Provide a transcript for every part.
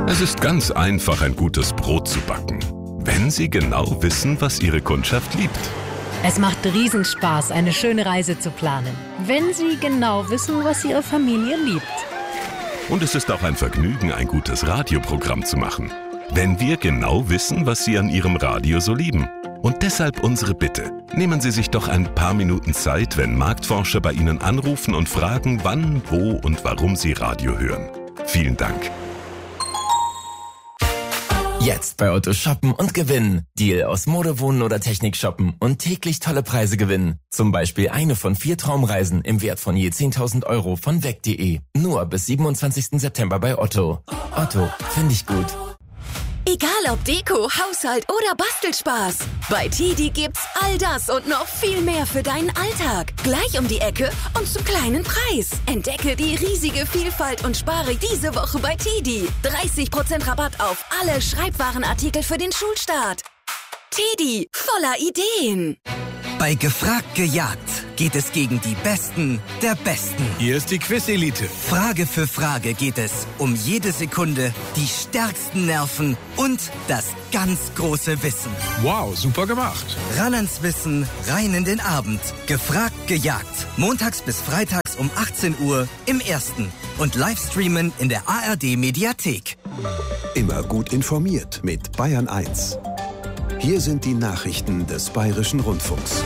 Es ist ganz einfach, ein gutes Brot zu backen, wenn Sie genau wissen, was Ihre Kundschaft liebt. Es macht Riesenspaß, eine schöne Reise zu planen, wenn Sie genau wissen, was Ihre Familie liebt. Und es ist auch ein Vergnügen, ein gutes Radioprogramm zu machen, wenn wir genau wissen, was Sie an Ihrem Radio so lieben. Und deshalb unsere Bitte. Nehmen Sie sich doch ein paar Minuten Zeit, wenn Marktforscher bei Ihnen anrufen und fragen, wann, wo und warum Sie Radio hören. Vielen Dank. Jetzt bei Otto shoppen und gewinnen. Deal aus Mode, Wohnen oder Technik shoppen und täglich tolle Preise gewinnen. Zum Beispiel eine von 4 Traumreisen im Wert von je 10.000 € von weg.de. Nur bis 27. September bei Otto. Otto, finde ich gut. Egal ob Deko, Haushalt oder Bastelspaß. Bei TEDi gibt's all das und noch viel mehr für deinen Alltag. Gleich um die Ecke und zum kleinen Preis. Entdecke die riesige Vielfalt und spare diese Woche bei TEDi. 30% Rabatt auf alle Schreibwarenartikel für den Schulstart. TEDi, voller Ideen. Bei Gefragt gejagt geht es gegen die Besten der Besten. Hier ist die Quiz-Elite. Frage für Frage geht es um jede Sekunde, die stärksten Nerven und das ganz große Wissen. Wow, super gemacht. Ran ans Wissen, rein in den Abend. Gefragt gejagt. Montags bis freitags um 18 Uhr im Ersten. Und Livestreamen in der ARD-Mediathek. Immer gut informiert mit Bayern 1. Hier sind die Nachrichten des Bayerischen Rundfunks.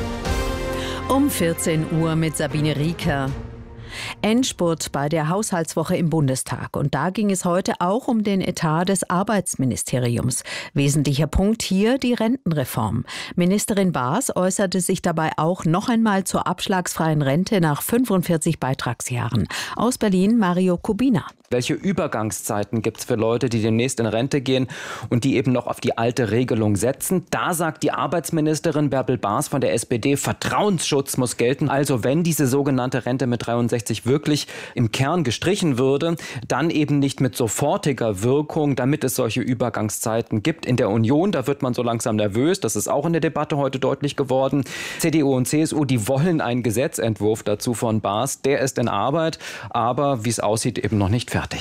Um 14 Uhr mit Sabine Rieker. Endspurt bei der Haushaltswoche im Bundestag. Und da ging es heute auch um den Etat des Arbeitsministeriums. Wesentlicher Punkt hier die Rentenreform. Ministerin Baas äußerte sich dabei auch noch einmal zur abschlagsfreien Rente nach 45 Beitragsjahren. Aus Berlin Mario Kubina. Welche Übergangszeiten gibt es für Leute, die demnächst in Rente gehen und die eben noch auf die alte Regelung setzen? Da sagt die Arbeitsministerin Bärbel Baas von der SPD, Vertrauensschutz muss gelten. Also wenn diese sogenannte Rente mit 63 wirklich im Kern gestrichen würde, dann eben nicht mit sofortiger Wirkung, damit es solche Übergangszeiten gibt. In der Union, da wird man so langsam nervös. Das ist auch in der Debatte heute deutlich geworden. CDU und CSU, die wollen einen Gesetzentwurf dazu von Baas. Der ist in Arbeit, aber wie es aussieht, eben noch nicht fertig.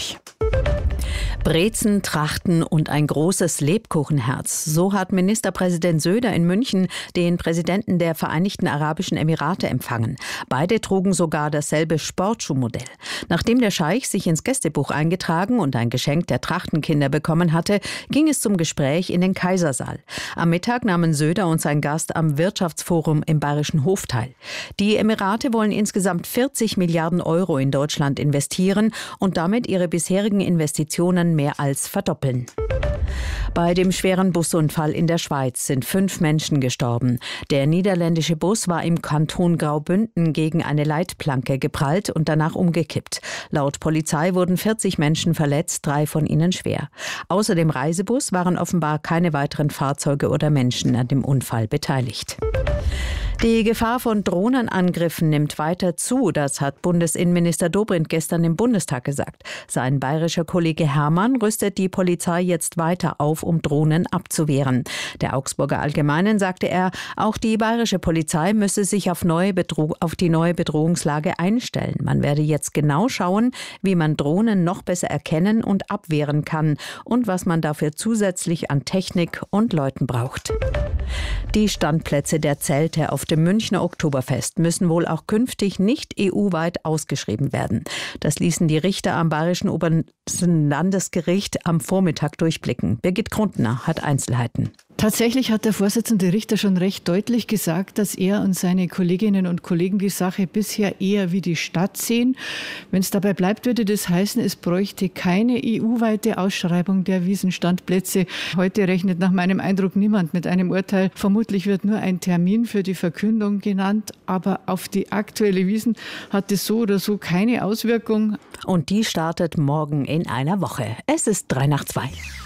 Brezen, Trachten und ein großes Lebkuchenherz. So hat Ministerpräsident Söder in München den Präsidenten der Vereinigten Arabischen Emirate empfangen. Beide trugen sogar dasselbe Sportschuhmodell. Nachdem der Scheich sich ins Gästebuch eingetragen und ein Geschenk der Trachtenkinder bekommen hatte, ging es zum Gespräch in den Kaisersaal. Am Mittag nahmen Söder und sein Gast am Wirtschaftsforum im Bayerischen Hof teil. Die Emirate wollen insgesamt 40 Milliarden € in Deutschland investieren und damit ihre bisherigen Investitionen mehr als verdoppeln. Bei dem schweren Busunfall in der Schweiz sind 5 Menschen gestorben. Der niederländische Bus war im Kanton Graubünden gegen eine Leitplanke geprallt und danach umgekippt. Laut Polizei wurden 40 Menschen verletzt, 3 von ihnen schwer. Außer dem Reisebus waren offenbar keine weiteren Fahrzeuge oder Menschen an dem Unfall beteiligt. Die Gefahr von Drohnenangriffen nimmt weiter zu, das hat Bundesinnenminister Dobrindt gestern im Bundestag gesagt. Sein bayerischer Kollege Hermann rüstet die Polizei jetzt weiter auf, um Drohnen abzuwehren. Der Augsburger Allgemeinen sagte er, auch die bayerische Polizei müsse sich auf die neue Bedrohungslage einstellen. Man werde jetzt genau schauen, wie man Drohnen noch besser erkennen und abwehren kann und was man dafür zusätzlich an Technik und Leuten braucht. Die Standplätze der Zelte auf dem Münchner Oktoberfest müssen wohl auch künftig nicht EU-weit ausgeschrieben werden. Das ließen die Richter am Bayerischen Obersten Landesgericht am Vormittag durchblicken. Birgit Grundner hat Einzelheiten. Tatsächlich hat der Vorsitzende Richter schon recht deutlich gesagt, dass er und seine Kolleginnen und Kollegen die Sache bisher eher wie die Stadt sehen. Wenn es dabei bleibt, würde das heißen, es bräuchte keine EU-weite Ausschreibung der Wiesenstandplätze. Heute rechnet nach meinem Eindruck niemand mit einem Urteil. Vermutlich wird nur ein Termin für die Verkündung genannt, aber auf die aktuelle Wiesn hat es so oder so keine Auswirkung. Und die startet morgen in einer Woche. Es ist 3:03.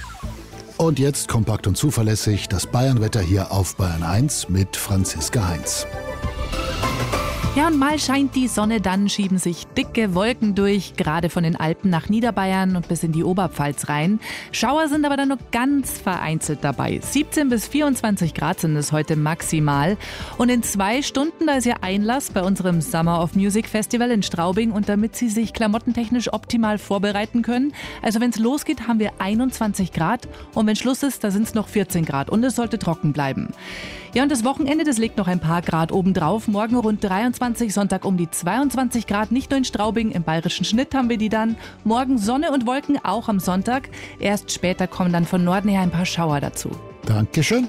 Und jetzt kompakt und zuverlässig das Bayernwetter hier auf Bayern 1 mit Franziska Heinz. Ja, und mal scheint die Sonne, dann schieben sich dicke Wolken durch, gerade von den Alpen nach Niederbayern und bis in die Oberpfalz rein. Schauer sind aber dann nur ganz vereinzelt dabei. 17 bis 24 Grad sind es heute maximal. Und in 2 Stunden, da ist ja Einlass bei unserem Summer of Music Festival in Straubing. Und damit Sie sich klamottentechnisch optimal vorbereiten können, also wenn es losgeht, haben wir 21 Grad. Und wenn Schluss ist, da sind es noch 14 Grad. Und es sollte trocken bleiben. Ja, und das Wochenende, das legt noch ein paar Grad obendrauf. Morgen rund 23, Sonntag um die 22 Grad. Nicht nur in Straubing, im bayerischen Schnitt haben wir die dann. Morgen Sonne und Wolken, auch am Sonntag. Erst später kommen dann von Norden her ein paar Schauer dazu. Dankeschön.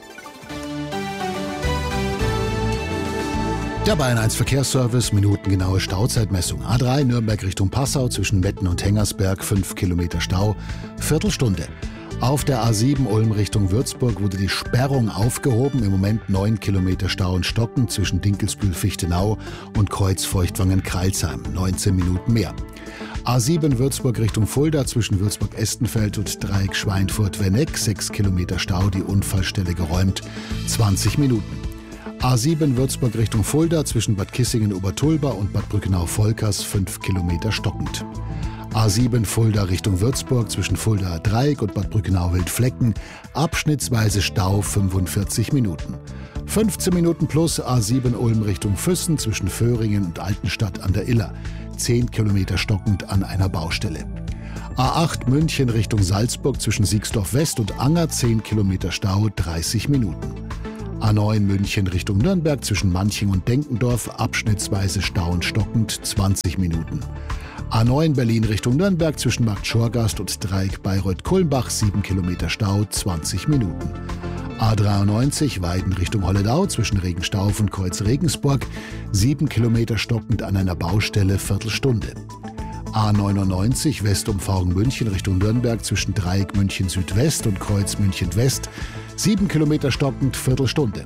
Der Bayern 1 Verkehrsservice, minutengenaue Stauzeitmessung. A3 Nürnberg Richtung Passau zwischen Metten und Hengersberg, 5 Kilometer Stau, Viertelstunde. Auf der A7 Ulm Richtung Würzburg wurde die Sperrung aufgehoben. Im Moment 9 Kilometer Stau und Stocken zwischen Dinkelsbühl-Fichtenau und Kreuz-Feuchtwangen-Kreilsheim. 19 Minuten mehr. A7 Würzburg Richtung Fulda zwischen Würzburg-Estenfeld und Dreieck Schweinfurt-Wenneck. 6 Kilometer Stau, die Unfallstelle geräumt. 20 Minuten. A7 Würzburg Richtung Fulda zwischen Bad Kissingen-Obertulba und Bad Brückenau-Volkers. 5 Kilometer stockend. A7 Fulda Richtung Würzburg zwischen Fulda Dreieck und Bad Brückenau-Wildflecken. Abschnittsweise Stau 45 Minuten. 15 Minuten plus A7 Ulm Richtung Füssen zwischen Föhringen und Altenstadt an der Iller. 10 Kilometer stockend an einer Baustelle. A8 München Richtung Salzburg zwischen Siegsdorf West und Anger. 10 Kilometer Stau, 30 Minuten. A9 München Richtung Nürnberg zwischen Manching und Denkendorf. Abschnittsweise Stau und stockend, 20 Minuten. A9 Berlin Richtung Nürnberg zwischen Markt Schorgast und Dreieck Bayreuth-Kulmbach, 7 Kilometer Stau, 20 Minuten. A93 Weiden Richtung Holledau zwischen Regenstauf und Kreuz Regensburg, 7 Kilometer stockend an einer Baustelle, Viertelstunde. A99 Westumfahrung München Richtung Nürnberg zwischen Dreieck München Südwest und Kreuz München West, 7 Kilometer stockend, Viertelstunde.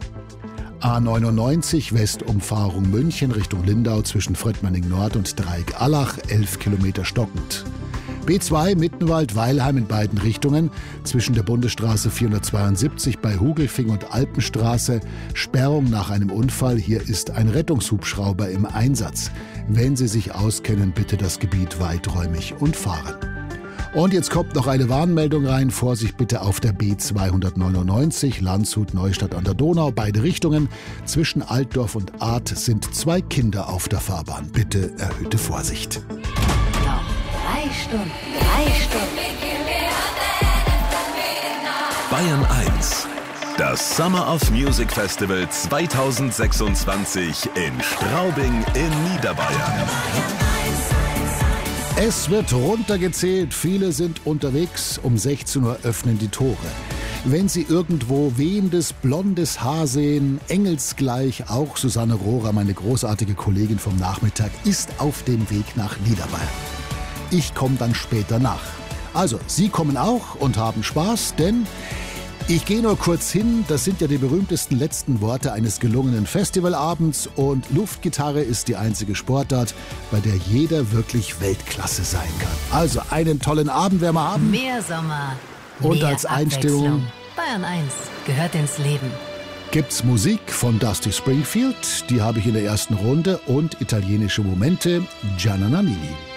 A99 Westumfahrung München Richtung Lindau zwischen Fröttmanning Nord und Dreieck Allach, 11 Kilometer stockend. B2 Mittenwald-Weilheim in beiden Richtungen zwischen der Bundesstraße 472 bei Hugelfing und Alpenstraße. Sperrung nach einem Unfall. Hier ist ein Rettungshubschrauber im Einsatz. Wenn Sie sich auskennen, bitte das Gebiet weiträumig umfahren. Und jetzt kommt noch eine Warnmeldung rein. Vorsicht bitte auf der B299 Landshut-Neustadt an der Donau. Beide Richtungen. Zwischen Altdorf und Arth sind 2 Kinder auf der Fahrbahn. Bitte erhöhte Vorsicht. Noch 3 Stunden. Bayern 1. Das Summer of Music Festival 2026 in Straubing in Niederbayern. Es wird runtergezählt, viele sind unterwegs. Um 16 Uhr öffnen die Tore. Wenn Sie irgendwo wehendes, blondes Haar sehen, engelsgleich, auch Susanne Rohrer, meine großartige Kollegin vom Nachmittag, ist auf dem Weg nach Niederbayern. Ich komme dann später nach. Also, Sie kommen auch und haben Spaß, denn ich gehe nur kurz hin, das sind ja die berühmtesten letzten Worte eines gelungenen Festivalabends und Luftgitarre ist die einzige Sportart, bei der jeder wirklich Weltklasse sein kann. Also einen tollen Abend werden wir haben. Mehr Sommer, und mehr als Einstimmung Bayern 1 gehört ins Leben. Gibt's Musik von Dusty Springfield, die habe ich in der ersten Runde, und italienische Momente, Gianna Nannini.